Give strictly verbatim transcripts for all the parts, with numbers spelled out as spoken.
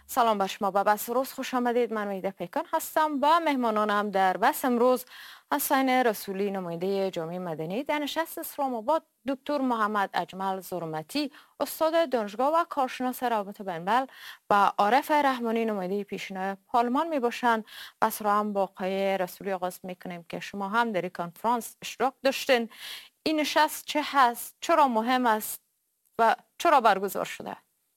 سلام به شما. به بس روز خوش آمدید. من وحیده پیکان هستم و مهمانانم در بس امروز حسین رسولی، نماینده جامعه مدنی در نشست اسلام آباد، دکتر محمد اجمل زرمتی، استاد دانشگاه و کارشناس روابط بین الملل و عارف رحمانی، نماینده پیشین پارلمان می باشند. بس را هم با آقای رسولی آغاز می کنیم که شما هم در این کنفرانس اشتراک داشتین. این نشست چه هست؟ چرا مهم است و چرا برگزار شده؟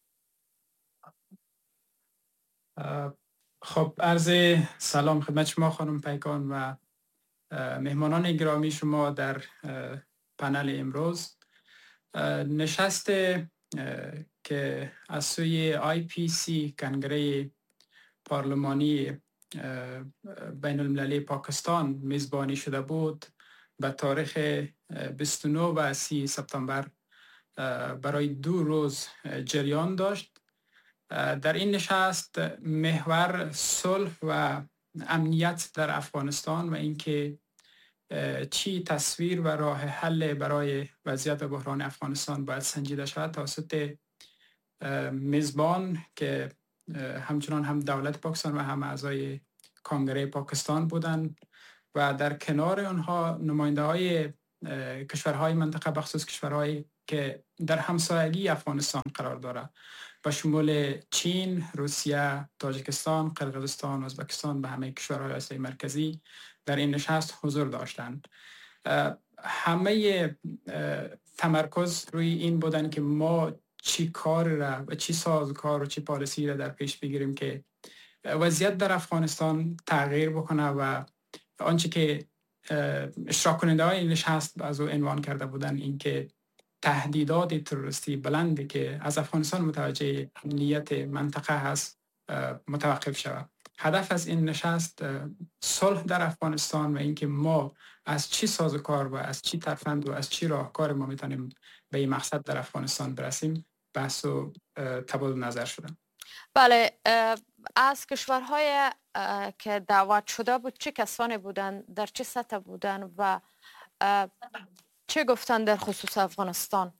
خب، عرض سلام خدمت شما خانم پیکان و مهمانان گرامی شما در پنل امروز. نشست که از سوی آی پی سی کنگره پارلمانی بین المللی پاکستان میزبانی شده بود، به تاریخ بیست و نه و سی سپتامبر برای دو روز جریان داشت. در این نشست محور صلح و امنیت در افغانستان و اینکه چی تصویر و راه حل برای وضعیت بحران افغانستان باید سنجیده شود توسط میزبان که همچنان هم دولت پاکستان و هم اعضای کنگره پاکستان بودند و در کنار آنها نماینده های کشورهای منطقه، بخصوص کشورهایی که در همسایگی افغانستان قرار دارد با شمول چین، روسیه، تاجیکستان، قرقیزستان، ازبکستان و همه کشورهای آسیای مرکزی در این نشست حضور داشتند. همه تمرکز روی این بودن که ما چی کار را و چی سازوکار و چی پالیسی را در پیش بگیریم که وضعیت در افغانستان تغییر بکنه و آنچه که اشتراک کننده های این نشست از او عنوان کرده بودن، این که تهدیدات تروریستی بلندی که از افغانستان متوجه امنیت منطقه هست متوقف شود. هدف از این نشست صلح در افغانستان و اینکه ما از چی سازوکار و از چی ترفند و از چی راهکار ما میتونیم به این مقصد در افغانستان برسیم بحث و تبادل نظر شده. بله، از کشورهای که دعوت شده بود چه کسانی بودن، در چه سطح بودن و چه گفتن در خصوص افغانستان؟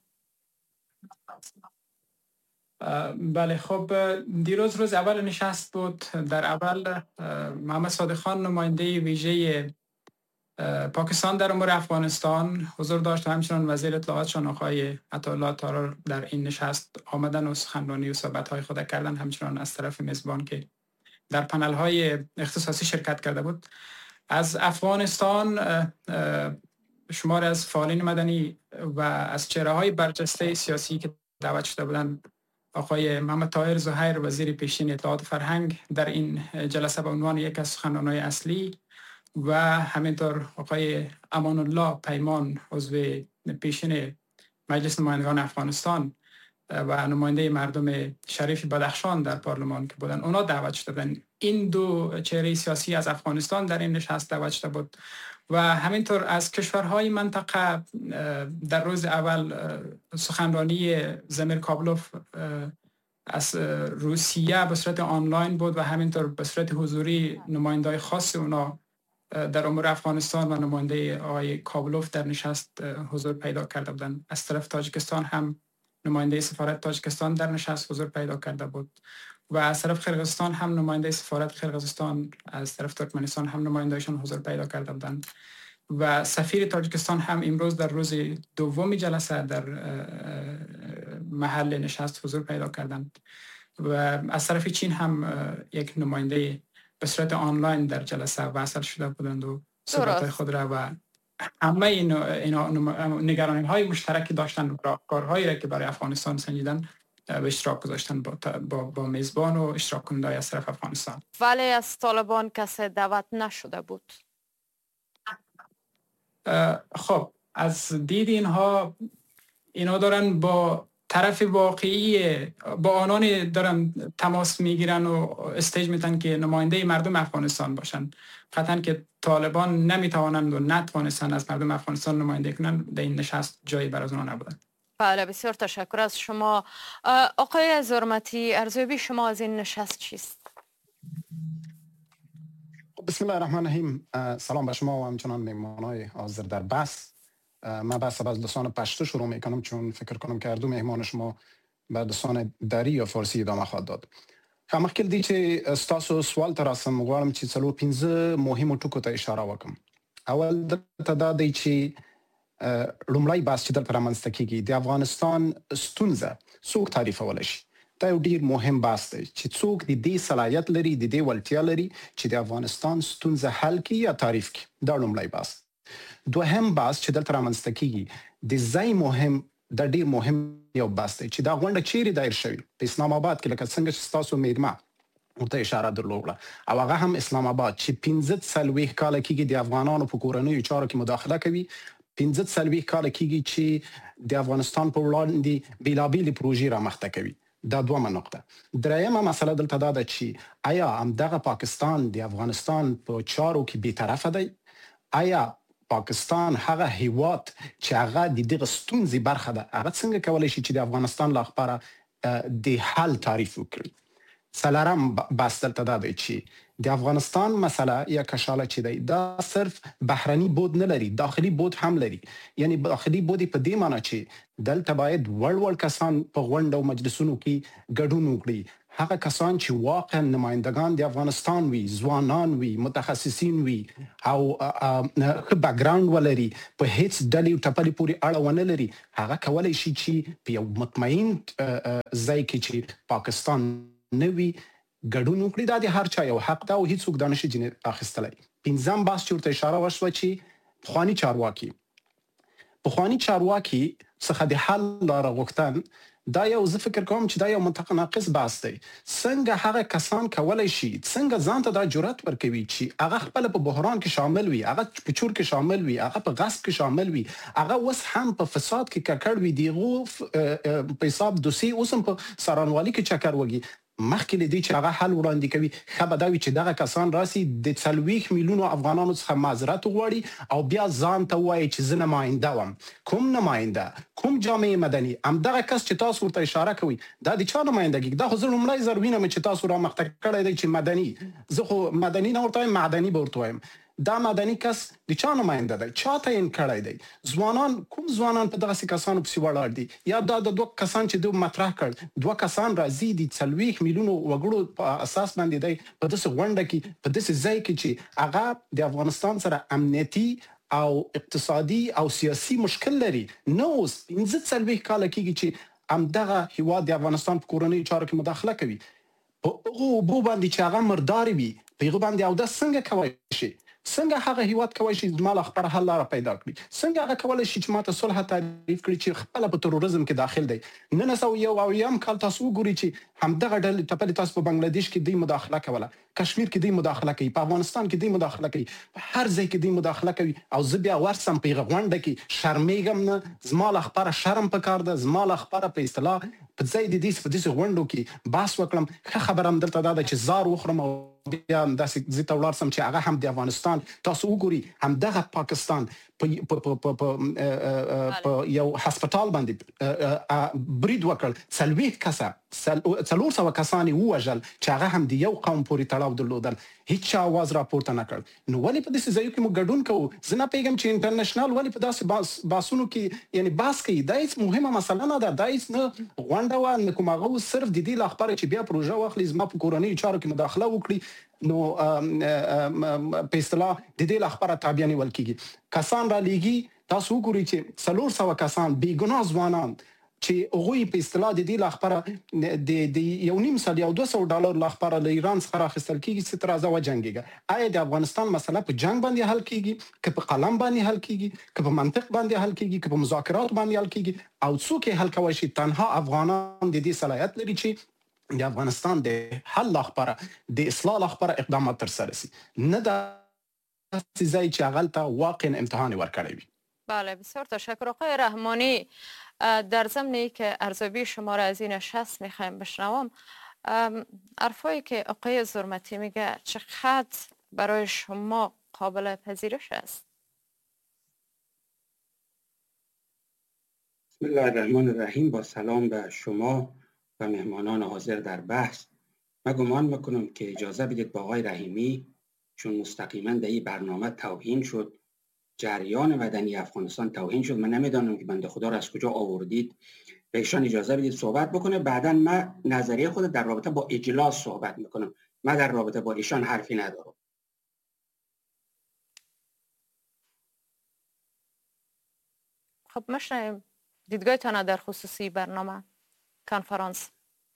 بله، خب دیروز روز اول نشست بود. در اول محمد صادق خان، نماینده ویژه پاکستان در امور افغانستان حضور داشت و همچنان وزیر اطلاعات شان آقای عطاالله طارر در این نشست آمدن و سخنرانی و صحبت‌های خود کردن، همچنان از طرف میزبان که در پنل‌های اختصاصی شرکت کرده بود. از افغانستان شمار از فعالین مدنی و از چهره‌های برجسته سیاسی که دعوت شده بودند، آقای محمد طاهر زهیر وزیر پیشین اطلاعات فرهنگ در این جلسه به عنوان یک از سخنرانان اصلی و همینطور آقای امان الله پیمان عضو پیشین مجلس نمایندگان افغانستان و نماینده مردم شریف بدخشان در پارلمان که بودن، اونا دعوت شده بودن. این دو چهره سیاسی از افغانستان در این نشست دعوت شده بود و همینطور از کشورهای منطقه. در روز اول سخنرانی زمیر کابلوف از روسیه به صورت آنلاین بود و همینطور به صورت حضوری نماینده‌های خاص اونا در امور افغانستان و نماینده آقای کابلوف در نشست حضور پیدا کرده بودند. از طرف تاجیکستان هم نماینده سفارت تاجیکستان در نشست حضور پیدا کرده بود و از طرف قرقیزستان هم نماینده سفارت قرقیزستان، از طرف ترکمنستان هم نمایندهشان حضور پیدا کرده بودند و سفیر تاجیکستان هم امروز در روز دوم جلسه در محل نشست حضور پیدا کردند و از طرف چین هم یک نماینده به صورت آنلاین در جلسه وصل شده بودند و صحبت‌های خود را و همه اینا, اینا نگرانی های مشترکی داشتن و راهکارهایی را که برای افغانستان سنجیدن به اشتراک گذاشتن با, با, با میزبان و اشتراک کننده از طرف افغانستان. ولی از طالبان کسی دعوت نشده بود؟ خب، از دید اینها اینا دارن با طرف واقعی، با آنان دارن تماس میگیرن و استیج میتن که نماینده مردم افغانستان باشن. قطعا که طالبان نمیتوانند و نتوانستن از مردم افغانستان نماینده کنن، در این نشست جایی برای اونها نبودن. بله، بسیار تشکر از شما. آقای زرمتی، ارزیابی شما از این نشست چیست؟ بسم الله الرحمن الرحیم. سلام به شما و همچنان مهمانای حاضر در بحث. من بحث از لسان پشتو شروع میکنم چون فکر کنم که هر دو مهمان شما به لسان دری یا فارسی ادامه خواهد داد. مخکې دی چې ستاسو سوال ته راسم غواړم چې څلور پنځه مهمو ټکو ته اشاره وکم. اول دلته دا دی چې لومړی بحث چې دلته رامنځته کیږي د افغانستان ستونزه څوک تعریفولی شي. دا یو ډیر مهم بحث دی چې څوک د دې صلاحیت لري، د دې وړتیا لري چې د افغانستان ستونزه حل کړي یا تعریف کړي. دا لومړی بحث. دوهم بحث چې دلته رامنځته کیږي د ځای مهم، دا ډیر مهم یو بحث دی چې دا غونډه چیرې دایر شوې په اسلام آباد کې، لکه څنګه چې تاسو میرمه ورته اشاره درلوده او هغه هم اسلام آباد چې پنځه څلوېښت کاله کېږي د افغانانو په کورنیو چارو کې مداخله کوي، پنځه څلوېښت کاله کېږي چې د افغانستان په وړاندې بیلابېلې پروژې رامخته کوي. دا دومره نقطه. دریمه مسله دلته دا ده چې آیا همدغه پاکستان د افغانستان په چارو کې بی‌طرفه دی؟ آیا پاکستان هغه هیواد چې هغه د دغه ستونزې برخه ده، هغه څنګه کولی شي چې د افغانستان لپاره د حل تعریف وکړي؟ څلورم بحث دلته دا دی چې د افغانستان مسله یا کشاله چې دی دا صرف بهرني بود نه لري، داخلي بود هم لري. یعنی داخلي بود په دې معنی چې دلته باید وړ وړ کسان په غونډو او مجلسونو کې ګډون وکړي، هغه کسان چې واقعا نمایندگان د افغانستان وي، ځوانان وي، متخصصین وي او ښه بیکګراوند ولري، په هیڅ ډلې او ټپلې پورې اړه ونه لري، هغه کولی شي چې په یو مطمئن ځای کې چې پاکستان نه وي ګډون وکړي. دا د هر چا یو حق ده او هیڅوک دا نشي ځینې اخیستلی. پنځم بحث چې ورته اشاره وشوه چې پخواني چارواکي پخواني چارواکي څخه د حل لاره غوښتن، دا یو زه فکر کوم چې دا یو متناقض بحث دی. څنګه هغه کسان کولی شي، څنګه ځان ته دا جرأت ورکوي چې هغه خپل په بحران کې شامل وي، هغه په چور کې شامل وي، هغه په غصب کې شامل وي، هغه اوس هم په فساد کې ککړ وي، دغه په حساب دوسي اوس هم په سارانوالي کې چکر وږي. مخکې له دې چې هغه حل وړاندې کوي، ښه به دا وي چې دغه کسان راسي د څلوېښت میلیونو افغانانو څخه معذرت وغواړي او بیا ځان ته ووایي چې زه نماینده وم. کوم نماینده؟ کوم جامعه مدني؟ همدغه کس چې تاسو ورته اشاره کوئ دا د چا نمایندګي؟ دا خو زه لومړی ځل وینم چې تاسو رامخته کړی دی چې مدني، زه خو مدني نه ورته وایم، معدني به ورته وایم. دا مدني کس د چا نماینده دی؟ چا تعیین کړی دی؟ ځوانان، کوم ځوانان په دغسې کسانو پسې ولاړ دي؟ یا دا د دوه کسان چې دوی مطرح کړ، دوه کسان راځي د څلوېښت میلیونو وګړو په اساس باندې دی په داسې غونډه کې، په داسې ځای کې چې هغه د افغانستان سره امنیتي او اقتصادي او سیاسي مشکل لري. نه اوس پنځه څلوېښت کاله کېږي چې همدغه هیواد د افغانستان په کورنیو چارو کې مداخله کوي. په هغو اوبو باندې چې هغه مردارې وي، په هغو باندې اودس څنګه کولی شي؟ څنګه هغه هیواد کولی شي زما لپاره حل لاره پیدا کړي؟ څنګه هغه کولی شي چې ماته صلح تعریف کړي چې خپله په تروریزم کې داخل دی؟ نولس سوه یو اویایم کال تاسو وګورئ چې همدغه ډلې ټپلې تاسو په بنګلادیش کې دوی مداخله کوله، کشمیر کې دوی مداخله کوي، په افغانستان کې دوی مداخله کوي، په هر ځای کې دوی مداخله کوي. او زه بیا ورسم په هغه غونډه کې شرمېږم نه، زما لپاره شرم پکار ده، زما لپاره په اصطلاح په ځای د دې په داسې غونډو کې بحث وکړم. ښه خبره هم دلته دا ده چې زار وخورم او بیا همداسې ځای ته ولاړ سم چې هغه هم د افغانستان، تاسو وګورئ همدغه پاکستان په یو هسپتال باندې برید وکړ، څلوېښت کسه څلور سوه کسان یې ووژل چې هغه هم د یو قوم پورې تړاو درلودل. هیڅ چا اواز راپورته نه کړ. نو ولې په داسې ځایو کې موږ ګډون کوو؟ زه نه پوهېږم چې انټرنیشنل ولې په داسې بحثونو کې یعنې بحث کوي. دا هېڅ مهمه مسله نه ده، دا هېڅ نه غونډه وه نه کوم هغه، صرف د دې لپاره چې بیا پروژه واخلي، زما په کورنیو چارو کې مداخله وکړي، نو په اصطلاح د دې لپاره تابع نیول کېږي. کسان را لیږي، تاسو وګورئ چې څلور سوه کسان بېګناه ځوانان چې هغوی په اصطلاح د دې لپاره د یو نیم سل یا دوه سوه ډالر لپاره له ایران څخه راخیستل کېږي چې ته راځه وجنګېږه. آیا د افغانستان مسله په جنګ باندې حل کېږي، که په قلم باندې حل کېږي، که په منطق باندې حل کېږي، که په مذاکرات باندې حل کېږي؟ او څوک یې حل کولی شي؟ تنها افغانان د دې صلاحیت لري چې د افغانستان د حل لپاره، د اصلاح لپاره اقدامات ترسره شي، نه دا ځای چې هغلته واقعا امتحان ورکړی وي. بله، بسیار تشکر آقای رحمانی. در ضمنی که ارزیابی شما را از این نشست میخوایم بشنوم، حرفایی که آقای زرمتی میگه چقدر برای شما قابل پذیرش است؟ بسم الله الرحمن الرحیم. با سلام به شما و مهمانان حاضر در بحث. من گمان میکنم که اجازه بدید با آقای رحیمی، چون مستقیما در این برنامه توهین شد، جریان مدنی افغانستان توهین شد، من نمیدانم که بنده خدا را از کجا آوردید به ایشان اجازه بدید صحبت بکنه. بعدا من نظریه خود در رابطه با اجلاس صحبت میکنم. من در رابطه با ایشان حرفی ندارم. خب مشنیم دیدگاهتان در خصوصی برنامه کنفرانس.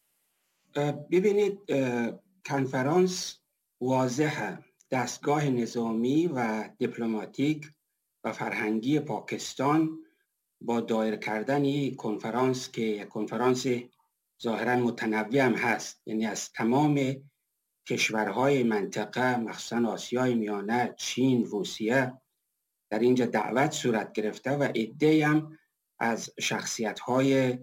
ببینید کنفرانس واضحه دستگاه نظامی و دیپلماتیک و فرهنگی پاکستان با دایر کردن این کنفرانس که یک کنفرانس ظاهرا متنوع هم هست، یعنی از تمام کشورهای منطقه مخصوصا آسیای میانه، چین، روسیه در اینجا دعوت صورت گرفته و عده‌ای هم از شخصیت‌های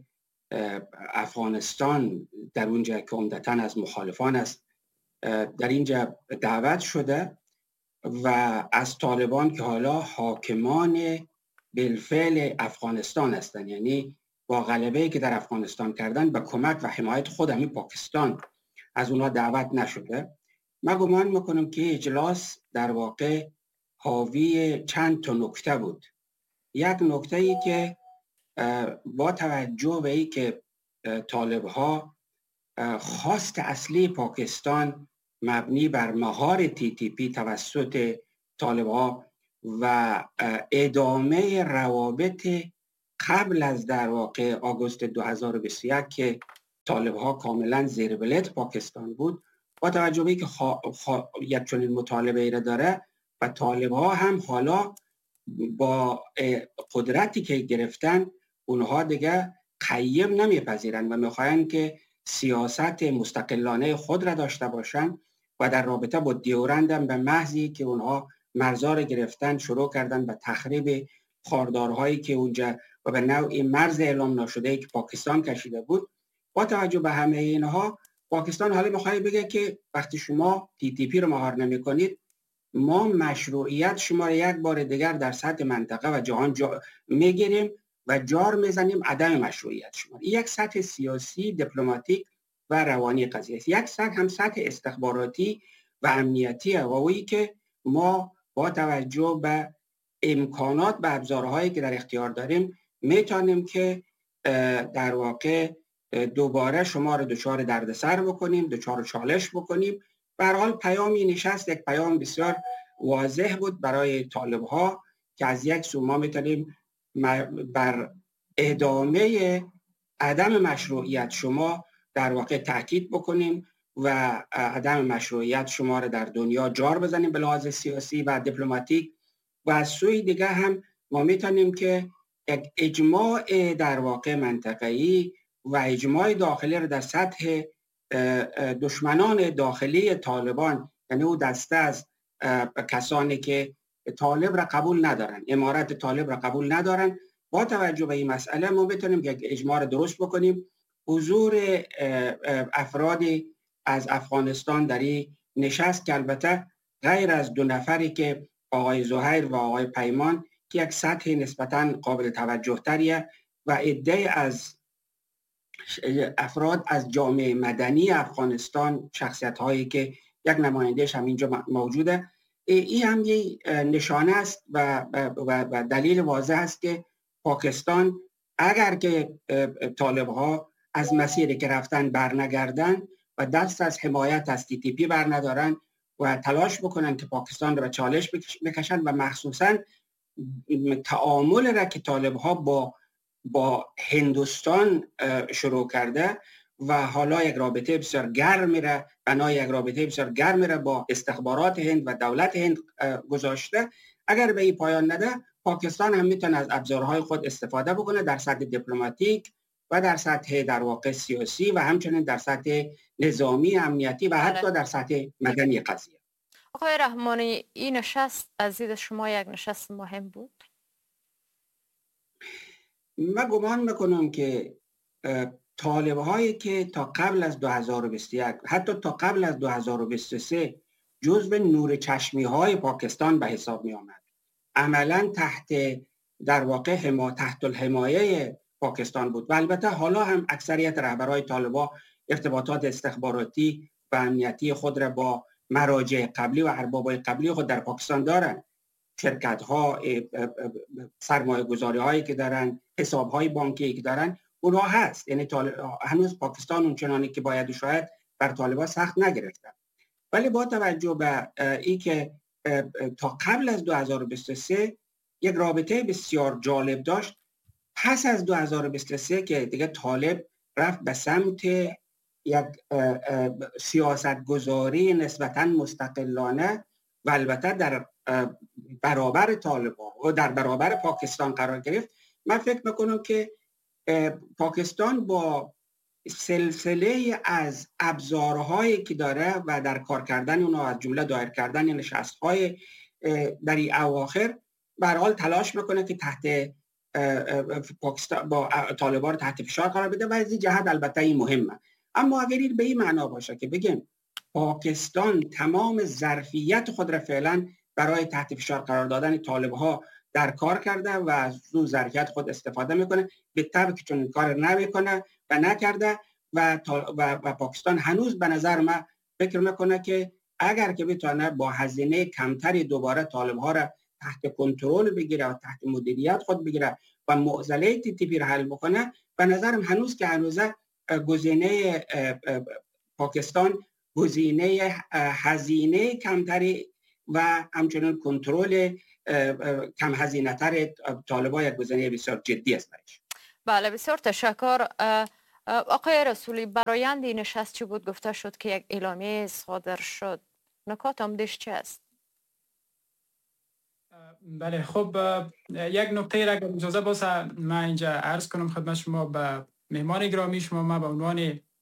افغانستان در اونجا که عمدتاً از مخالفان است در اینجا دعوت شده و از طالبان که حالا حاکمان بالفعل افغانستان هستند، یعنی با غلبه‌ای که در افغانستان کردن به کمک و حمایت خود همین پاکستان از اونها دعوت نشده. من گمان میکنم که اجلاس در واقع حاوی چند تا نکته بود. یک نکته ای که با توجه به ای که طالب ها خواست اصلی پاکستان مبنی بر مهار تی تی پی توسط طالب ها و ادامه روابط قبل از در واقع آگوست دو هزار و بیست و یک که طالب ها کاملا زیر بلیت پاکستان بود، با توجه به که خوا... خوا... یک چنین مطالبه ای را داره و طالب ها هم حالا با قدرتی که گرفتن اونها دیگه قیم نمیپذیرن و میخواین که سیاست مستقلانه خود را داشته باشن و در رابطه با دیورند هم به محضی که اونها مرزا را گرفتن شروع کردن به تخریب خاردارهایی که اونجا و به نوعی مرز اعلام نشده که پاکستان کشیده بود. با توجه به همه اینها پاکستان حالا میخواد بگه که وقتی شما تی تی پی رو مهار نمی کنید ما مشروعیت شما را یک بار دیگر در سطح منطقه و جهان جا میگیریم و جار میزنیم عدم مشروعیت شما. یک سطح سیاسی، دیپلماتیک و روانی قضیه است. یک سطح هم سطح استخباراتی و امنیتی و وی که ما با توجه به امکانات و ابزارهایی که در اختیار داریم میتونیم که در واقع دوباره شما رو دچار دردسر بکنیم، دچار چالش بکنیم. به هر حال پیامی نشست یک پیام بسیار واضح بود برای طالب ها که از یک سو ما میتونیم بر ادامه عدم مشروعیت شما در واقع تاکید بکنیم و عدم مشروعیت شما رو در دنیا جار بزنیم به لحاظ سیاسی و دیپلماتیک و از سوی دیگه هم ما میتونیم که یک اجماع در واقع منطقه‌ای و اجماع داخلی رو در سطح دشمنان داخلی طالبان، یعنی او دسته از کسانی که طالب را قبول ندارن، امارت طالب را قبول ندارن، با توجه به این مسئله ما بتونیم یک اجماع را درست بکنیم. حضور افرادی از افغانستان در این نشست که البته غیر از دو نفری که آقای زهیر و آقای پیمان که یک سطح نسبتاً قابل توجه تریه و عده از افراد از جامعه مدنی افغانستان، شخصیت هایی که یک نمایندهش هم اینجا موجوده، این هم یک نشانه است و, و, و دلیل واضح است که پاکستان اگر که طالب ها از مسیری که رفتن برنگردن و دست از حمایت از تی تی پی برندارن و تلاش بکنن که پاکستان رو به چالش بکشن و مخصوصا تعامل را که طالب ها با با هندوستان شروع کرده و حالا یک رابطه بسیار گرم میره، بنای یک رابطه بسیار گرم میره با استخبارات هند و دولت هند گذاشته. اگر به این پایان نده پاکستان هم میتونه از ابزارهای خود استفاده بکنه در سطح دیپلماتیک و در سطح در واقع سیاسی و همچنین در سطح نظامی، امنیتی و حتی در سطح مدنی قضیه. آقای رحمانی، این نشست از دید شما یک نشست مهم بود؟ من گمان میکنم که طالب هایی که تا قبل از دو هزار و بیست و یک حتی تا قبل از دو هزار و بیست و سه جزو نور چشمی های پاکستان به حساب می آمد، عملا تحت در واقع حما تحت الحمایه پاکستان بود و البته حالا هم اکثریت رهبرای طالبان ارتباطات استخباراتی و امنیتی خود را با مراجع قبلی و اربابای قبلی خود در پاکستان دارند. شرکت ها، سرمایه گذاری هایی که دارن، حساب های بانکی که دارن، اونها هست. یعنی هنوز پاکستان اونچنانی که باید شاید بر طالبان سخت نگرفتن، ولی با توجه به این که تا قبل از دو هزار و بیست و سه یک رابطه بسیار جالب داشت، پس از دو هزار و بیست و سه که دیگه طالب رفت به سمت یک سیاست گذاری نسبتاً مستقلانه و البته در برابر طالبان و در برابر پاکستان قرار گرفت، من فکر میکنم که پاکستان با سلسله از ابزارهایی که داره و در کار کردن اونها، از جمله دایر کردن نشست‌های در این اواخر، به هر حال تلاش میکنه که تحت پاکستان با طالبان تحت فشار قرار بده و از این جهت البته این مهمه. اما اگر این به این معنا باشه که بگیم پاکستان تمام ظرفیت خود را فعلا برای تحت فشار قرار دادن طالب‌ها در کار کرده و از اون ظرفیت خود استفاده میکنه، به طبع که چون این کار نمیکنه و نکرده و, و, و پاکستان هنوز به نظر من فکر میکنه که اگر که بتونه با هزینه کمتری دوباره طالب‌ها را تحت کنترل بگیره و تحت مدیریت خود بگیره و معضله تی تی پی را حل بکنه، به نظرم هنوز که هنوزه گزینه پاکستان گزینه هزینه کمتری و همچنین کنترل کم هزینه تر طالبان یک گزینه بسیار جدی است. بله، بسیار تشکر. آقای رسولی، برآیند این نشست چی بود؟ گفته شد که یک اعلامیه صادر شد، نکات عمده‌اش چه است؟ بله، خب یک نکته را اگر اجازه باشه من اینجا عرض کنم خدمت شما. به مهمان گرامی شما من به عنوان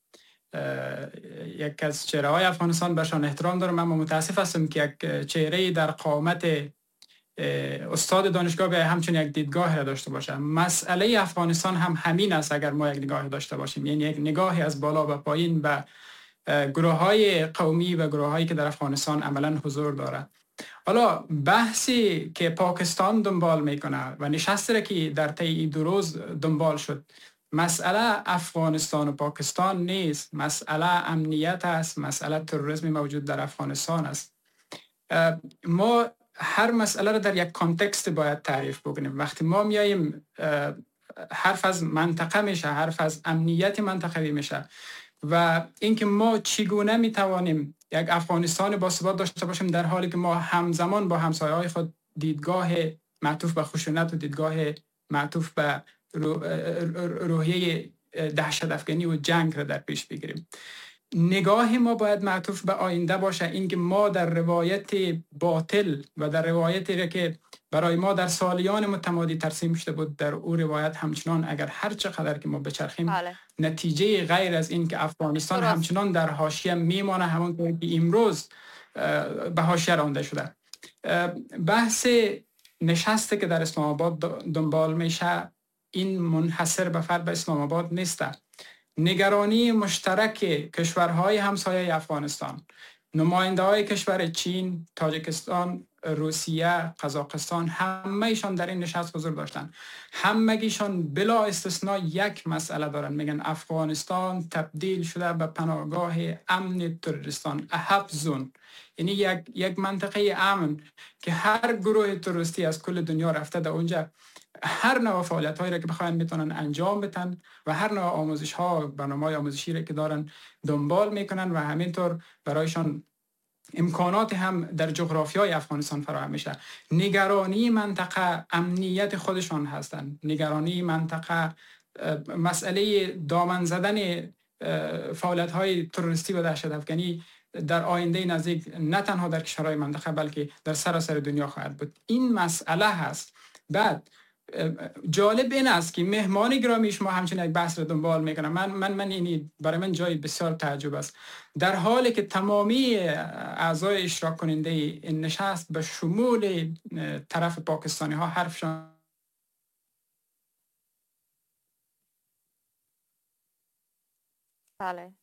یک از چهره های افغانستان برشان احترام دارم. من متاسف هستم که یک چهره در قامت استاد دانشگاه به همچون یک دیدگاه را داشته باشه. مسئله افغانستان هم همین است اگر ما یک نگاه داشته باشیم، یعنی یک نگاهی از بالا و پایین به گروه های قومی و گروه هایی که در افغانستان عملا حضور داره. حالا بحثی که پاکستان دنبال میکنه و نشستی را که در طی دو روز دنبال شد، مسئله افغانستان و پاکستان نیست، مسئله امنیت است، مسئله تروریسم موجود در افغانستان است. ما هر مسئله را در یک کانتکست باید تعریف بکنیم. وقتی ما میاییم حرف از منطقه میشه، حرف از امنیت منطقوی میشه و اینکه ما چگونه میتوانیم یک افغانستان با ثبات داشته باشیم در حالی که ما همزمان با همسایه‌های خود دیدگاه معطوف به خشونت و دیدگاه معطوف به روحیه دهشت افکنی و جنگ را در پیش بگیریم. نگاه ما باید معطوف به آینده باشه، اینکه ما در روایت باطل و در روایتی را که برای ما در سالیان متمادی ترسیم شده بود، در او روایت همچنان اگر هر چقدر که ما بچرخیم بله. نتیجه غیر از این که افغانستان درست. همچنان در حاشیه میمانه، همونطور که امروز به حاشیه رانده شده. بحث نشسته که در اسلام آباد دنبال میشه این منحصر به فرد به اسلام آباد نیسته. نگرانی مشترک کشورهای همسایه افغانستان، نماینده های کشور چین، تاجیکستان، روسیه، قزاقستان، همه ایشان در این نشست حضور داشتن. همگیشان بلا استثناء یک مسئله دارن، میگن افغانستان تبدیل شده به پناهگاه امن تروریستان، احب زون، یعنی یک یک منطقه امن که هر گروه تروریستی از کل دنیا رفته در اونجا هر نوع فعالیت هایی را که بخواین میتونن انجام بدن و هر نوع آموزش ها، برنامه‌های آموزشی را که دارن دنبال میکنن و همینطور برایشان امکانات هم در جغرافیای افغانستان فراهم میشه. نگرانی منطقه امنیت خودشان هستند، نگرانی منطقه مسئله دامن زدن فعالیت های تروریستی و دهشت افکنی در آینده نزدیک نه تنها در کشورهای منطقه بلکه در سراسر دنیا خواهد بود. این مسئله هست. بعد جالب این است که مهمان گرامی شما همچنین یک بحث رو دنبال میکنن. من من من اینی برای من جای بسیار تعجب است، در حالی که تمامی اعضای اشتراک کننده این نشست به شمول طرف پاکستانی ها حرفشان بله.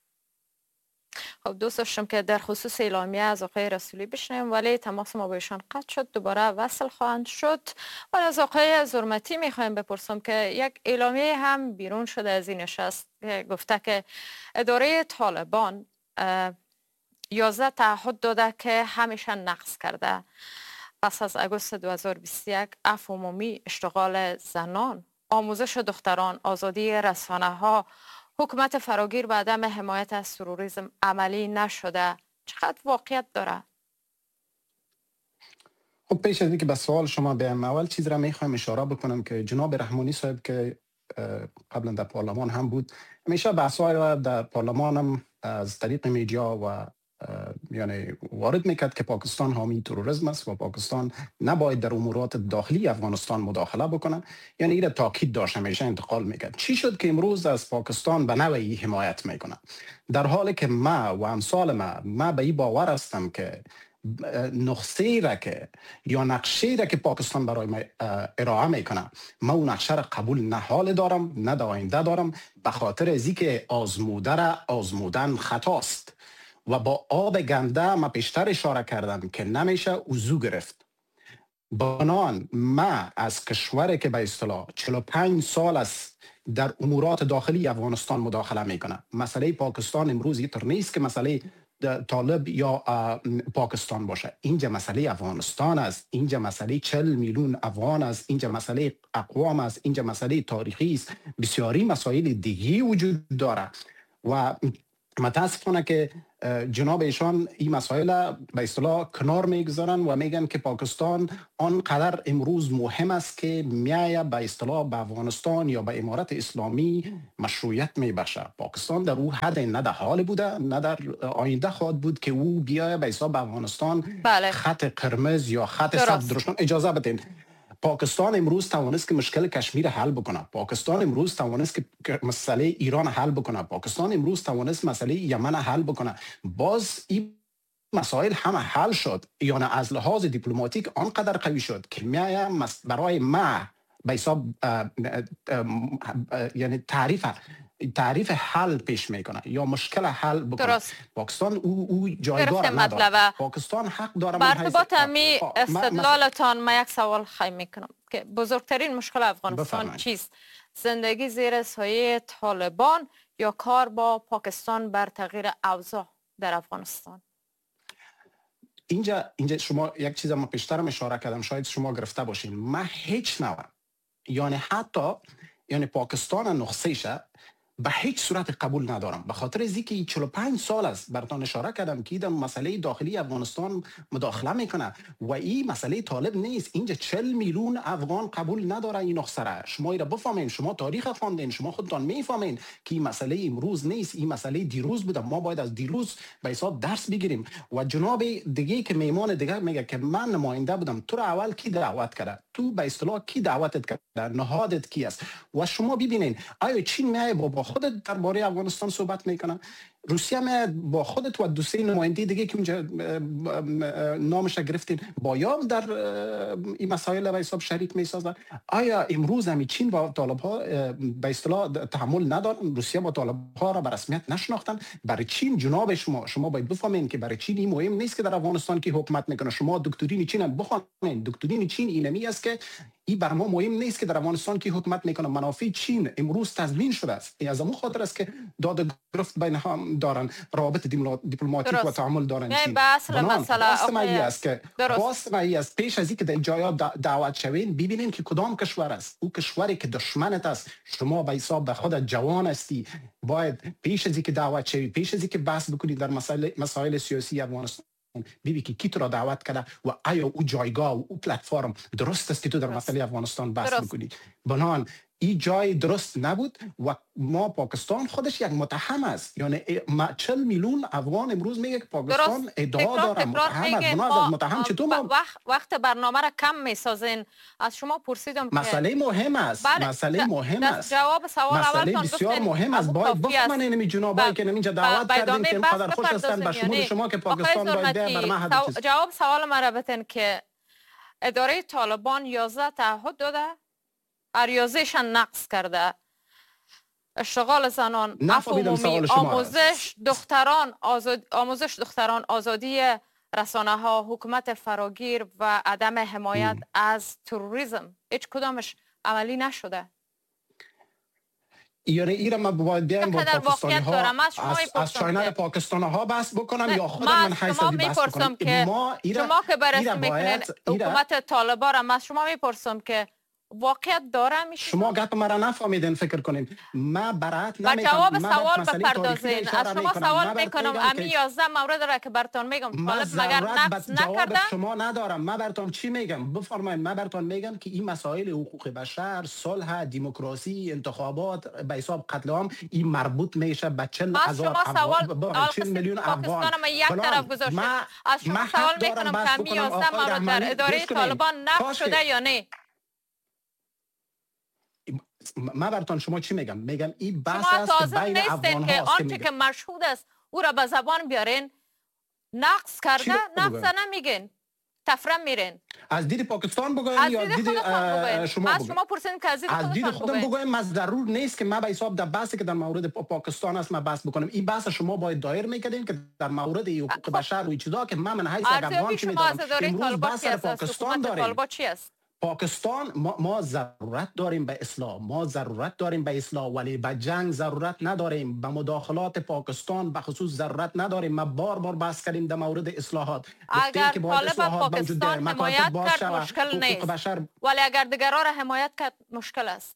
خب دوست داشتم که در خصوص اعلامیه از آقای رسولی بشنویم، ولی تماس ما با ایشان قطع شد، دوباره وصل خواهند شد. و از آقای زرمتی میخوایم بپرسم که یک اعلامیه هم بیرون شده از این نشست، گفته که اداره طالبان یازده تعهد داده که همیشه نقض کرده. پس از آگوست دو هزار و بیست و یک عفو عمومی، اشتغال زنان، آموزش دختران، آزادی رسانه ها، حکومت فراگیر و عدم حمایت از تروریسم عملی نشده، چقدر واقعیت داره؟ خب پیش از اینکه به سوال شما بیام، اول چیز را میخوایم اشاره بکنم که جناب رحمانی صاحب که قبلا در پارلمان هم بود، همیشه بحث‌های را در پارلمان هم از طریق میدیا و یعنی وارد میکرد که پاکستان حامی تروریسم است و پاکستان نباید در امورات داخلی افغانستان مداخله بکنه. یعنی این تاکید داشت، همیشه انتقال میکرد. چی شد که امروز از پاکستان به نوعی حمایت میکنه، در حالی که ما و امثال ما ما به این باور هستم که نقطه‌ای را که یا نقشه‌ای را که پاکستان برای ما ارائه میکنه، ما اون نقشه را قبول نه حال دارم نه در آینده دارم، به خاطر از اینکه آزموده را آزمودن خطاست و با آب گنده ما پیشتر اشاره کردم که نمیشه وضو گرفت. بنان ما از کشوری که به اصطلاح چهل و پنج سال است در امورات داخلی افغانستان مداخله میکنه، مسئله پاکستان امروز اینطور نیست که مسئله طالب یا پاکستان باشه، اینجا مسئله افغانستان است، اینجا مسئله چهل میلیون افغان است، اینجا مسئله اقوام است، اینجا مسئله تاریخی است، بسیاری مسائل دیگی وجود داره و متاسفانه که جناب ایشان این مسائل به اصطلاح کنار میگذارن و میگن که پاکستان آنقدر امروز مهم است که میایه به اصطلاح به افغانستان یا به امارت اسلامی مشروعیت میبخشه. پاکستان در او حد نه در حال بوده نه در آینده خواهد بود که او بیایه به اصطلاح به افغانستان بله. خط قرمز یا خط سبز درست کنه. اجازه بدین، پاکستان امروز توانست که مشکل کشمیر حل بکنه، پاکستان امروز توانست که مسئله ایران حل بکنه، پاکستان امروز توانست مسئله یمن حل بکنه. باز این مسائل همه حل شد، یعنی از لحاظ دیپلماتیک آنقدر قوی شد که میایه برای ما به حساب یعنی تعریف تعریف حل پیش میکنه یا مشکل حل بکنه. درست. پاکستان او, او جایگاه نداره. پاکستان حق داره. برتباط می استدلالتان ما یک سوال خواهیم میکنم که بزرگترین مشکل افغانستان بفرمایید. چیست؟ زندگی زیر سایه طالبان یا کار با پاکستان بر تغییر اوضاع در افغانستان؟ اینجا اینجا شما یک چیز ما پیشترم اشاره کردم، شاید شما گرفته باشین، ما هیچ نوع یعنی حتی یعنی پاکستان نقصهشه به هیچ صورت قبول ندارم، به خاطر از اینکه چهل و پنج سال است براتون اشاره کردم که در مسئله داخلی افغانستان مداخله میکنه و این مسئله طالب نیست. اینجا چهل میلیون افغان قبول نداره این نقصه را. شما ایرا بفهمین، شما تاریخ خواندین، شما خودتان میفهمین که این مسئله امروز نیست، این مسئله دیروز بوده. ما باید از دیروز به حساب درس بگیریم. و جناب دیگه که میمان دیگه میگه که من نماینده بودم، تو را اول کی دعوت کرده؟ تو به اصطلاح کی دعوتت کرده؟ نهادت کی است؟ و شما ببینین آیا چین میای با خودت درباره افغانستان صحبت میکنه؟ روسیه میاد با خودت و دو سه نماینده دیگه که اونجا نامش گرفتین با یا در این مسائل به حساب شریک میسازن؟ آیا امروز هم چین با طالب ها به اصطلاح تحمل ندارن؟ روسیه با طالب ها را به رسمیت نشناختن؟ برای چین جناب شما شما باید بفهمین که برای چین این مهم نیست که در افغانستان کی حکومت میکنه. شما دکترین چین هم بخونین، دکترین چین اینمی است که این بر ما مهم نیست که در افغانستان کی حکومت میکنه. منافع چین امروز تضمین شده است. از همون خاطر است که داد گرفت بین هم دارن، روابط دیپلماتیک و تعامل دارن. چین باس مسئله است که باس است پیش از اینکه در جایا دعوت شوین ببینین که کدام کشور است. او کشوری که دشمنت است، شما به حساب به خودت جوان هستی، باید پیش از اینکه دعوت شوی، پیش از اینکه بحث بکنید در مسائل مسائل سیاسی افغانستان، ببین که کی تو را دعوت کرده و آیا او جایگاه و او پلتفرم درست است که تو در مسئله افغانستان بحث بکنی. بنان این جای درست نبود و ما پاکستان خودش یک متهم است. یعنی چهل میلیون افغان امروز میگه که پاکستان ادعا داره متهم است. بنا از متهم چطور ما وقت, وقت برنامه را کم میسازین. از شما پرسیدم که مسئله مهم است. بله. مسئله مهم است. جواب سوال مسئله بسیار مهم است. باید بفهمن اینمی جنابایی که اینجا دعوت کردین که قدر خوش هستن به شمول شما که پاکستان باید بر ما حد جواب سوال ما را بدین که اداره طالبان یازده تعهد داده، اریازیشان نقض کرده، اشتغال زنان، عمومی، آموزش دختران آزاد، آموزش دختران، آزادی رسانه ها، حکومت فراگیر و عدم حمایت ام. از تروریسم، هیچ کدامش عملی نشده. یعنی ایرا ما باید بیایم با پاکستانی ها از, از چاینل پاکستان ها بحث بکنم یا خودم من حیثیتی بحث بکنم؟ که ما ایرا شما که بررسی میکنین حکومت طالبان را، من شما میپرسم که واقعیت داره میشه؟ شما گپ مرا نفهمیدین فکر کنین. ما برات نمیکنم. با جواب سوال بپردازین. از شما سوال میکنم امی یازده مورد را که براتون میگم طالب مگر نقص نکرده؟ شما ندارم. ما براتون چی میگم؟ بفرمایید. ما براتون میگم که این مسائل حقوق بشر، صلح، دموکراسی، انتخابات، به حساب قتل عام، این مربوط میشه به چهل هزار افغان، چهل میلیون افغان. پاکستان ما یک طرف گذاشته. از شما سوال میکنم که امی یازده مورد در اداره طالبان نقض شده یا نه؟ ما براتون شما چی میگم؟ میگم این بحث شما است که بین افغان که هاست آنچه که مشهود است او را به زبان بیارین. نقص کرده نقص نمیگین، تفرم میرین. از دید پاکستان بگوین یا دید شما از شما پرسیدم که از دید از دید خودتان خودم بگویم. ما ضرور نیست که ما به حساب در بحثی که در مورد پاکستان است ما بحث بکنم. این بحث شما باید دایر میکردین که در مورد حقوق بشر و چیزا که من من حیث یک افغان چی میدونم امروز بحث پاکستان داریم. پاکستان ما, ما ضرورت داریم به اصلاح، ما ضرورت داریم به اصلاح، ولی به جنگ ضرورت نداریم. به مداخلات پاکستان به خصوص ضرورت نداریم. ما بار بار بحث کردیم در مورد اصلاحات. اگر طالب پاکستان حمایت کرد مشکل نیست، ولی اگر دیگران را حمایت کرد مشکل است.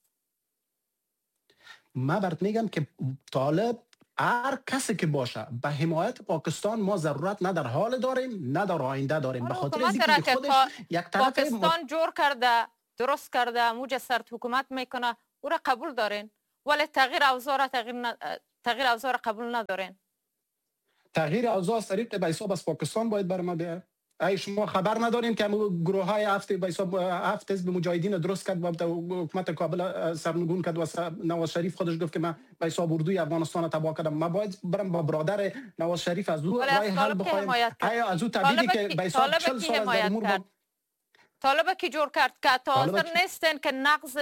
ما برات میگم که طالب هر کسی که باشه به حمایت پاکستان ما ضرورت نه در حال داریم نه در آینده داریم. به خاطر اینکه خودش یک طرف پاکستان جور کرده، درست کرده، موج سرد حکومت میکنه، او را قبول دارین، ولی تغییر اوضاع تغییر ن... تغییر اوضاع قبول ندارین. تغییر اوضاع از طریق به حساب از پاکستان باید بر ما بیاد. ای شما خبر ندارین که گروه های هفت به حساب هفت حزب مجاهدین درست کرد و حکومت کابل سرنگون کرد و نواز شریف خودش گفت که من به حساب اردوی افغانستان تباه کردم. ما باید برم با برادر نواز شریف از او رای حل بخوایم. آیا از او طبیعی که به حساب چهل سال از امور با طالب کی جور کرد که حاضر نیستن که نقض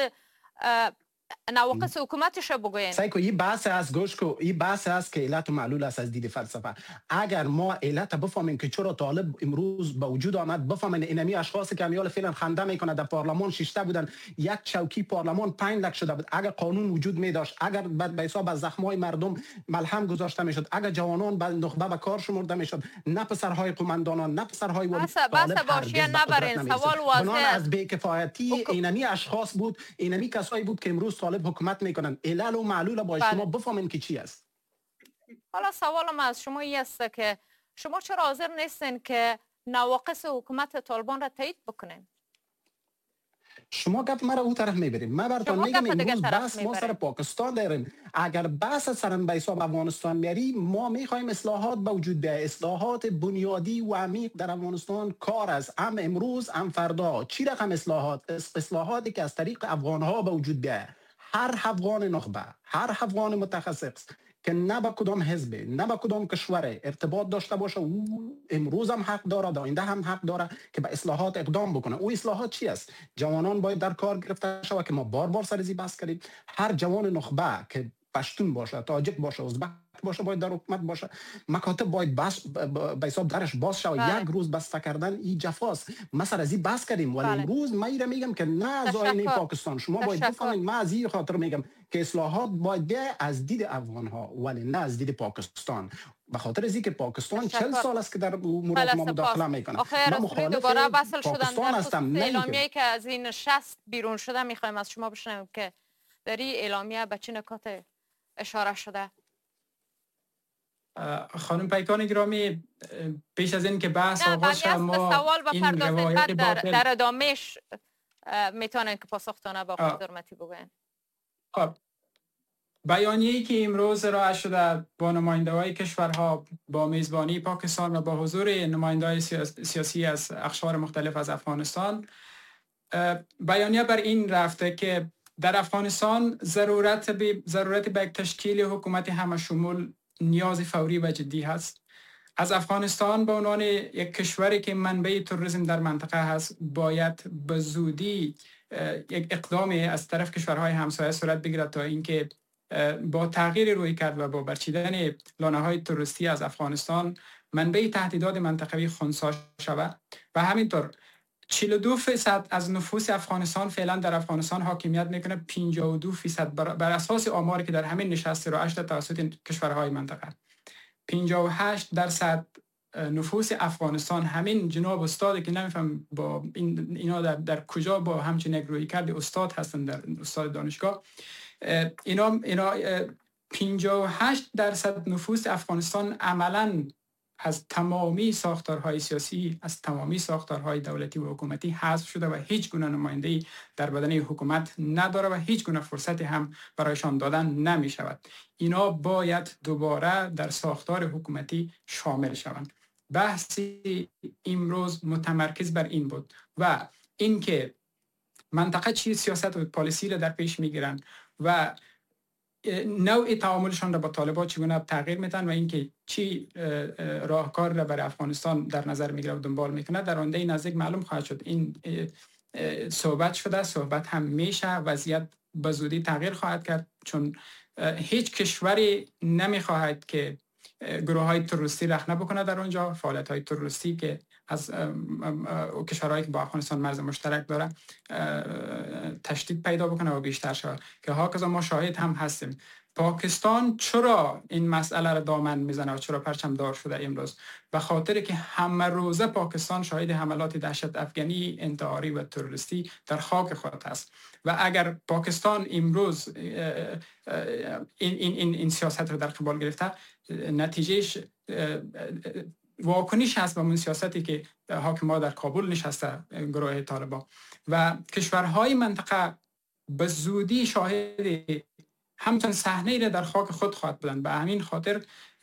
نواقص حکومتش رو بگوین؟ سایکو این بحث از گوش کو این بحث است که علت و معلول است از دید فلسفه. اگر ما علت بفهمیم که چرا طالب امروز به وجود آمد، بفهمیم اینمی اشخاصی که امیال فعلا خنده میکنه در پارلمان شیشته بودن، یک چوکی پارلمان پنج لک شده بود. اگر قانون وجود می داشت، اگر به حساب از زخمای مردم ملهم گذاشته میشد، اگر جوانان به نخبه به کار شمرده میشد، نه پسرهای قماندانان نه پسرهای ولی طالب باشی نبرین. سوال واضح از بی‌کفایتی اینمی اشخاص بود، اینمی کسایی بود که امروز طالب حکومت میکنن. علل و معلول با بله. شما بفهمین که چی است. حالا سوالم از شما این است که شما چرا حاضر نیستین که نواقص حکومت طالبان را تایید بکنین؟ شما گپ مرا او طرف میبریم. ما براتون میگم امروز بحث ما سر پاکستان داریم. اگر بحث سر به حساب افغانستان میاری، ما میخوایم اصلاحات به وجود بیاید، اصلاحات بنیادی و عمیق در افغانستان کار است، هم امروز هم فردا. چی رقم اصلاحات؟ اصلاحاتی که از طریق افغان ها به وجود بیاید. هر افغان نخبه، هر افغان متخصص که نه با کدام حزب نه با کدام کشور ارتباط داشته باشه، او امروز هم حق داره، آینده هم حق داره که به اصلاحات اقدام بکنه. او اصلاحات چی است؟ جوانان باید در کار گرفته شود که ما بار بار سر زی بحث کردیم. هر جوان نخبه که پشتون باشه، تاجیک باشه، ازبک باشه باید در حکومت باشه. مکاتب باید بس به حساب درش باز شود. بله. یک روز بسته کردن این جفاست. ما سر از این بحث کردیم، ولی بله. امروز من ایره میگم که نه از آینه پاکستان. شما باید بفهمید. من از این خاطر میگم که اصلاحات باید بیا از دید افغان ها ولی نه از دید پاکستان. به خاطر از اینکه پاکستان چهل سال است که در امور ما مداخله میکنه. من مخالف دوباره بحث شدن در اعلامیه‌ای که از این نشست بیرون شده میخوایم از شما بشنویم که در این اعلامیه به چه نکات اشاره شده. خانم پیکان گرامی، پیش از این که بحث آغاز شد ما سوال این روایت در, در ادامهش میتونن که پاسختانه با خود حرمتی بگوین. خب بیانیه‌ای که امروز ارائه شده با نماینده‌های کشورها با میزبانی پاکستان و با حضور نماینده‌های سیاسی از اقشار مختلف از افغانستان، بیانیه بر این رفته که در افغانستان ضرورت به ضرورت به تشکیل حکومت همشمول نیاز فوری و جدی هست. از افغانستان به عنوان یک کشوری که منبع تروریسم در منطقه هست باید به زودی یک اقدامی از طرف کشورهای همسایه صورت بگیرد تا اینکه با تغییر روی کرد و با برچیدن لانه‌های تروریستی از افغانستان منبع تهدیدات منطقوی خنثی شود و همینطور چهل و دو فیصد از نفوس افغانستان فعلا در افغانستان حاکمیت میکنه. پنجاه و دو فیصد بر, بر اساس آماری که در همین نشست ارائه شده توسط کشورهای منطقه، پنجاه و هشت درصد نفوس افغانستان، همین جناب استادی که نمیفهم با این اینا در, در کجا با همچین یک روی کرد استاد هستن، در استاد دانشگاه، اینا اینا پنجاه و هشت درصد نفوس افغانستان عملاً از تمامی ساختارهای سیاسی، از تمامی ساختارهای دولتی و حکومتی حذف شده و هیچ گونه نمایندگی در بدن حکومت نداره و هیچ گونه فرصتی هم برایشان دادن نمی شود. اینا باید دوباره در ساختار حکومتی شامل شوند. بحثی امروز متمرکز بر این بود و اینکه منطقه چی سیاست و پالیسی را در پیش میگیرن و نوع تعاملشان را با طالبان چگونه تغییر میدن و اینکه چی راهکار را برای افغانستان در نظر میگیره و دنبال میکنه در آینده نزدیک معلوم خواهد شد. این صحبت شده، صحبت هم میشه، وضعیت به زودی تغییر خواهد کرد، چون هیچ کشوری نمیخواهد که گروه های تروریستی رخنه بکنه در اونجا، فعالیت های تروریستی که از کشورهایی که با افغانستان مرز مشترک داره تشدید پیدا بکنه و بیشتر شود، که هاکذا ما شاهد هم هستیم. پاکستان چرا این مسئله را دامن میزنه و چرا پرچم دار شده امروز؟ به خاطر که همه روزه پاکستان شاهد حملات دهشت افغانی، انتحاری و تروریستی در خاک خود است و اگر پاکستان امروز این این این, این سیاست رو در قبال گرفته، نتیجهش واکنش هست به اون سیاستی که حاکمان در کابل نشسته گروه طالبان و کشورهای منطقه به زودی شاهد همچون صحنه را در خاک خود خواهد بودند. به همین خاطر